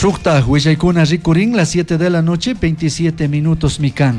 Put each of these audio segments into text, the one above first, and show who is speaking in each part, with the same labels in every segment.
Speaker 1: Shukta, Huillaykuna Rikurin, las 7 de la noche, 27 minutos mikan.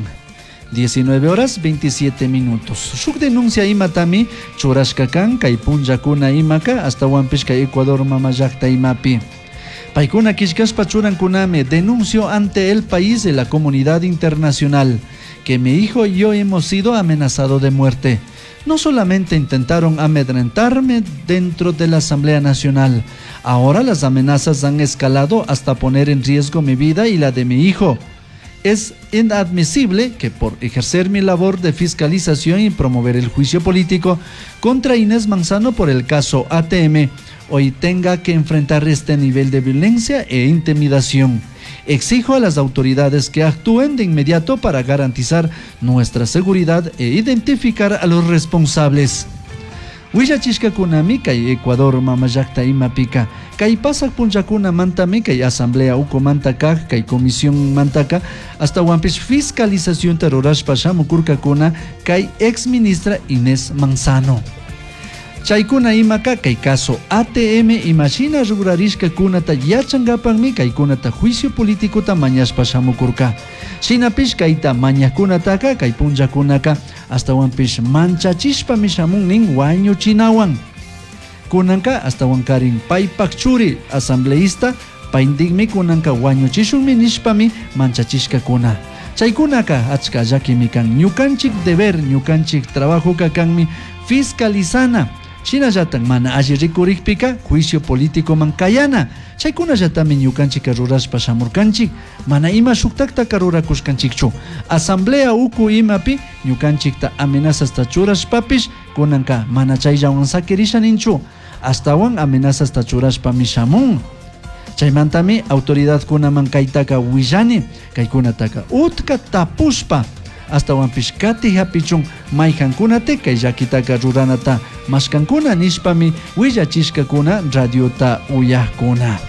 Speaker 1: 19 horas, 27 minutos. Shuk denuncia imatami, churashkakan, kay punjakuna imaka, hasta Wampishka, Ecuador, mamayakta imapi. Paikuna kishkashpa churankuname, denuncio ante el país y la comunidad internacional que mi hijo y yo hemos sido amenazados de muerte. No solamente intentaron amedrentarme dentro de la Asamblea Nacional, ahora las amenazas han escalado hasta poner en riesgo mi vida y la de mi hijo. Es inadmisible que por ejercer mi labor de fiscalización y promover el juicio político contra Inés Manzano por el caso ATM, hoy tenga que enfrentar este nivel de violencia e intimidación. Exijo a las autoridades que actúen de inmediato para garantizar nuestra seguridad e identificar a los responsables. Huillachishka kunami kay Ecuador mamayakta imapika, kay pasak punchakuna mantami kay asamblea uko mantaka, kay comisión mantaka, hasta Wampish fiscalización terrorashpa shamukurkakuna kay ex ministra Inés Manzano. Chaykuna imaka kay caso ATM imashina rurarishka kunata yachangapanmi kay kunata juicio político ta mañashpa shamukurka. Shinapish kayta mañakunataka kay punjakunaka hasta Wampish manchachishpa mishamunnin wañuchinawan. Kunanka hasta Wankarin paypakchuri asambleísta paindigmi kunanka wañuchishunmi nishpami manchachishka kuna. Chaykunaka achka llakimikan ñukanchik deber ñukanchik trabajo kakanmi fiscalizana. Shinallatan mana alli rikurikpika juicio político mankayana. Chaykunallatami ñukanchik rurashpa shamurkanchik. Mana ima shuktaktaka rurakushkanchikchu. Asamblea uku imapi ñukanchikta amenazasta churashpapish kunanka mana chayllawan sakirishaninchu. Astawan amenazasta churashpami shamun. Chaymantami autoridad kunaman kaytaka willani kaykunataka utka tapushpa hasta Wampish kati hapichun mayjankunate kay llakitaka ruranata mashkankuna nishpami willachishkakuna radiota uyajkuna.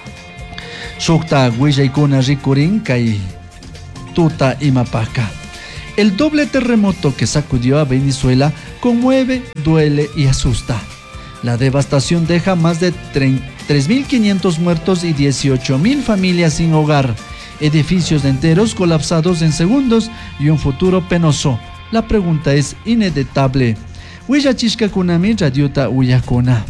Speaker 1: Shukta willaykuna rikurin kay tuta imapaka. El doble terremoto que sacudió a Venezuela conmueve, duele y asusta. La devastación deja más de 3.500 muertos y 18.000 familias sin hogar, edificios enteros colapsados en segundos y un futuro penoso. La pregunta es inevitable. Huillachishka kunami radiota uyakuna.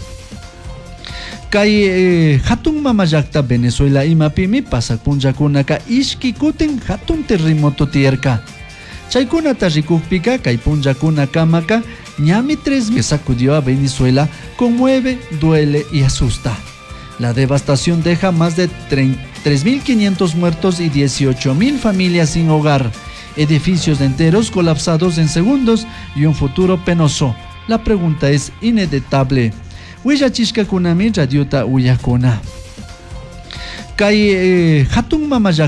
Speaker 1: Kay hatun mamayakta Venezuela imapimi pasak punjakunaka ishkikuten hatun terremoto tierka. Chaykunata rikukpika kay punjakunakamaka ñami 3.000 que sacudió a Venezuela conmueve, duele y asusta. La devastación deja más de 3.500 muertos y 18.000 familias sin hogar, edificios enteros colapsados en segundos y un futuro penoso. La pregunta es inevitable. Huillachishka kunami radiota uyakuna. Kay hatun mamayakta